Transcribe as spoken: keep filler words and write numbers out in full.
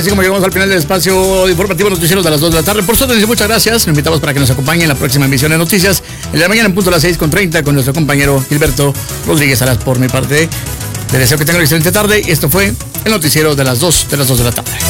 así como llegamos al final del espacio informativo noticiero de las dos de la tarde. Por suerte, muchas gracias. Nos invitamos para que nos acompañen en la próxima emisión de noticias. El de la mañana en punto a las seis con treinta con nuestro compañero Gilberto Rodríguez Salas. Por mi parte, les deseo que tengan una excelente tarde. Y esto fue el noticiero de las dos de las dos de la tarde.